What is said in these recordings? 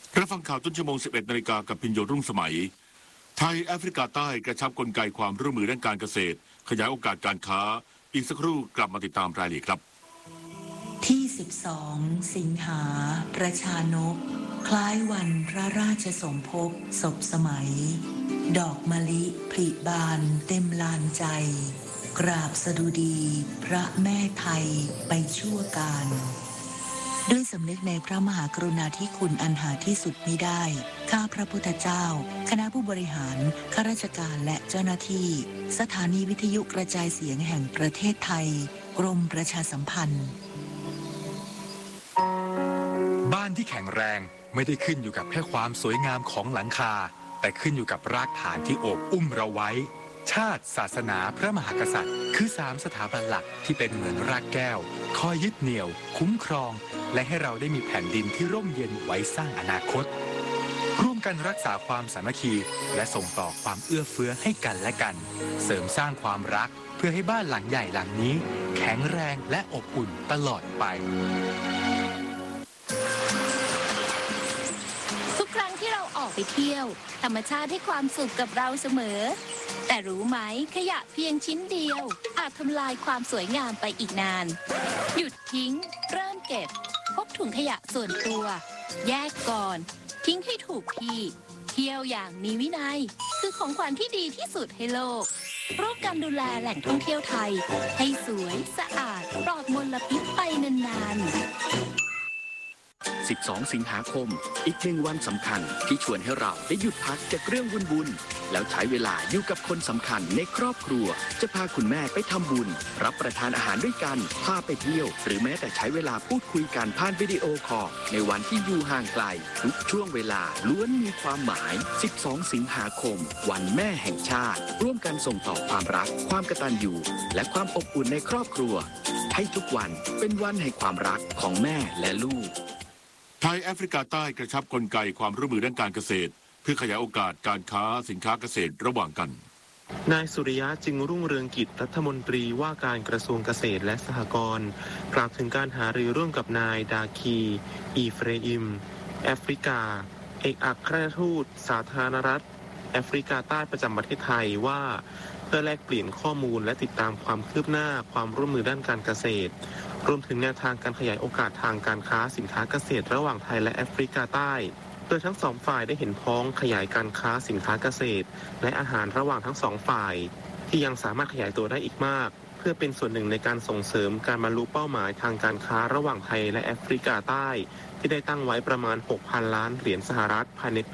รับฟังข่าวต้นชั่วโมง 11 นาฬิกากับพิญโยรุ่งสมัยไทยแอฟริกาใต้กระชับกลไกความร่วมมือด้านการเกษตรขยายโอกาสการค้าอีกสักครู่กลับมาติดตามรายละเอียดครับที่ 12 สิงหาประชานกคล้ายวันพระราชสมภพศพสมัยดอกมะลิผลิบานเต็มลานใจกราบสดุดีพระแม่ไทยไปชั่วการด้วยสำนึกในพระมหากรุณาธิคุณอันหาที่สุดมิได้ข้าพระพุทธเจ้าคณะผู้บริหารข้าราชการและเจ้าหน้าที่สถานีวิทยุกระจายเสียงแห่งประเทศไทยกรมประชาสัมพันธ์บ้านที่แข็งแรงไม่ได้ขึ้นอยู่กับแค่ความสวยงามของหลังคาแต่ขึ้นอยู่กับรากฐานที่โอบอุ้มเราไว้ชาติศาสนาพระมหากษัตริย์คือ3สถาบันหลักที่เป็นเหมือนรากแก้วคอยยึดเหนี่ยวคุ้มครองและให้เราได้มีแผ่นดินที่ร่มเย็นไว้สร้างอนาคตร่วมกันรักษาความสามัคคีและส่งต่อความเอื้อเฟื้อให้กันและกันเสริมสร้างความรักเพื่อให้บ้านหลังใหญ่หลังนี้แข็งแรงและอบอุ่นตลอดไปทุกครั้งที่เราออกไปเที่ยวธรรมชาติให้ความสุขกับเราเสมอแต่รู้ไหมขยะเพียงชิ้นเดียวอาจทำลายความสวยงามไปอีกนานหยุดทิ้งเริ่มเก็บพกถุงขยะส่วนตัวแยกก่อนทิ้งให้ถูกที่เที่ยวอย่างมีวินัยคือของขวัญที่ดีที่สุดให้โลกร่วมกันดูแลแหล่งท่องเที่ยวไทยให้สวยสะอาดปลอดมลพิษไปนานๆ 12 สิงหาคมอีกหนึ่งวันสำคัญที่ชวนให้เราได้หยุดพักจากเรื่องวุ่นๆแล้วใช้เวลาอยู่กับคนสำคัญในครอบครัวจะพาคุณแม่ไปทำบุญรับประทานอาหารด้วยกันพาไปเที่ยวหรือแม้แต่ใช้เวลาพูดคุยกันผ่านวิดีโอคอลในวันที่อยู่ห่างไกลทุกช่วงเวลาล้วนมีความหมาย12 สิงหาคมวันแม่แห่งชาติร่วมกันส่งต่อความรักความกตัญญูและความอบอุ่นในครอบครัวให้ทุกวันเป็นวันแห่งความรักของแม่และลูกไทยแอฟริกาใต้กระชับกลไกความร่วมมือด้านการเกษตรเพื่อขยายโอกาสการค้าสินค้าเกษตรระหว่างกันนายสุริยะจึงรุ่งเรืองกิจรัฐมนตรีว่าการกระทรวงเกษตรและสหกรณ์กล่าวถึงการหารือร่วมกับนายดาคีอีเฟรอิมแอฟริกาเอกอัครราชทูตสาธารณรัฐแอฟริกาใต้ประจำประเทศไทยว่าเพื่อแลกเปลี่ยนข้อมูลและติดตามความคืบหน้าความร่วมมือด้านการเกษตรรวมถึงแนวทางการขยายโอกาสทางการค้าสินค้าเกษตรระหว่างไทยและแอฟริกาใต้โดยทั้งสองฝ่ายได้เห็นพ้องขยายการค้าสินค้าเกษตรและอาหารระหว่างทั้งสองฝ่ายที่ยังสามารถขยายตัวได้อีกมากเพื่อเป็นส่วนหนึ่งในการส่งเสริมการบรรลุเป้าหมายทางการค้าระหว่างไทยและแอฟริกาใต้ที่ได้ตั้งไว้ประมาณ 6,000 ล้านเหรียญสหรัฐภายในปี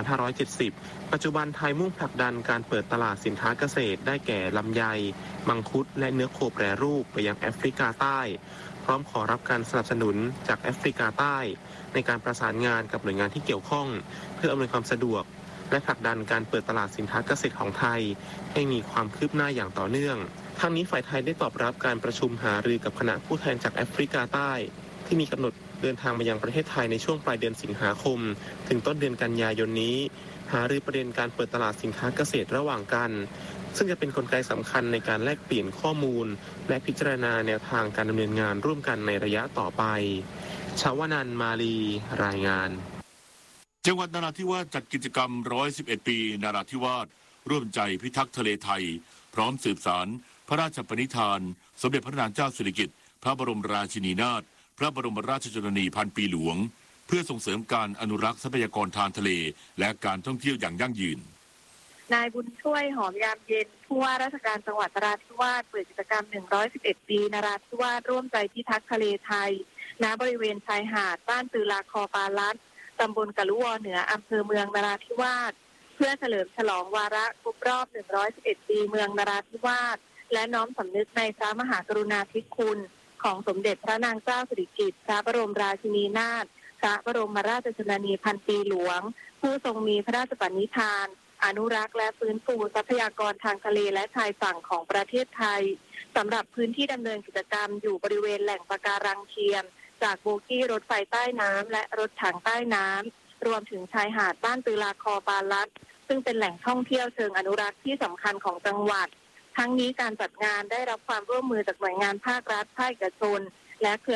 2570 ปัจจุบันไทยมุ่งผลักดันการเปิดตลาดสินค้าเกษตรได้แก่ลำไยมังคุดและเนื้อโคแปรรูปไปยังแอฟริกาใต้พร้อมขอรับการสนับสนุนจากแอฟริกาใต้ในการประสานงานกับหน่วยงานที่เกี่ยวข้องเพื่ออำนวยความสะดวกและผลักดันการเปิดตลาดสินค้าเกษตรของไทยให้มีความคืบหน้าอย่างต่อเนื่องทั้งนี้ฝ่ายไทยได้ตอบรับการประชุมหารือกับคณะผู้แทนจากแอฟริกาใต้ที่มีกำหนดเดินทางมายังประเทศไทยในช่วงปลายเดือนสิงหาคมถึงต้นเดือนกันยายนนี้หารือประเด็นการเปิดตลาดสินค้าเกษตรระหว่างกันซึ่งจะเป็นกลไกสำคัญในการแลกเปลี่ยนข้อมูลและพิจารณาแนวทางการดำเนินงานร่วมกันในระยะต่อไปชวนันท์มาลีรายงานจังหวัดนราธิวาสจัดกิจกรรม111 ปีนราธิวาสร่วมใจพิทักษ์ทะเลไทยพร้อมสืบสานพระราชปณิธานสมเด็จพระนางเจ้าสิริกิติ์พระบรมราชินีนาถพระบรมราชชนนีพันปีหลวงเพื่อส่งเสริมการอนุรักษ์ทรัพยากรทางทะเลและการท่องเที่ยวอย่างยั่งยืนนายบุญช่วยหอมยามเย็นผู้ว่าราชการจังหวัดนราธิวาสเปิดกิจกรรม111 ปีนราธิวาสร่วมใจพิทักษ์ทะเลไทยณบริเวณชายหาดบ้านตือลาคอปาลัดตำบลกะลุวอเหนืออำเภอเมืองนราธิวาสเพื่อเฉลิมฉลองวาระครบรอบ111 ปีเมืองนราธิวาสและน้อมสำนึกในพระมหากรุณาธิคุณของสมเด็จพระนางเจ้าสิริกิติ์พระบรมราชินีนาถพระบรมราชชนนีพันปีหลวงผู้ทรงมีพระราชปณิธานอนุรักษ์และฟื้นฟูทรัพยากรทางทะเลและชายฝั่งของประเทศไทยสำหรับพื้นที่ดำเนินกิจกรรมอยู่บริเวณแหล่งปะการังเทียมจากโบกี้รถไฟใต้น้ำและรถถังใต้น้ำรวมถึงชายหาดบ้านตือลาคอปาลัดซึ่งเป็นแหล่งท่องเที่ยวเชิงอนุรักษ์ที่สำคัญของจังหวัดทั้งนี้การจัดงานได้รับความร่วมมือจากหน่วยงานภาครัฐภาคเอกชนและเครือ